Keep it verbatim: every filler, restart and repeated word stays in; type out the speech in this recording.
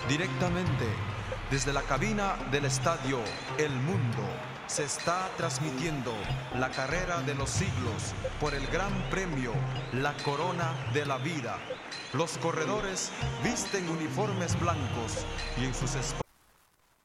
Directamente desde la cabina del estadio El Mundo se está transmitiendo la carrera de los siglos por el Gran Premio, la Corona de la Vida. Los corredores visten uniformes blancos y en sus espaldas